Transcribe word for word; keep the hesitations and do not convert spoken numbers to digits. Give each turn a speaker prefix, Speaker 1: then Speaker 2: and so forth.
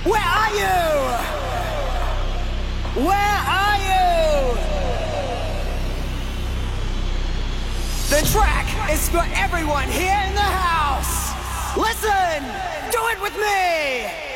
Speaker 1: Where are you? Where are you? The track is for everyone here in the house. Listen, do it with me.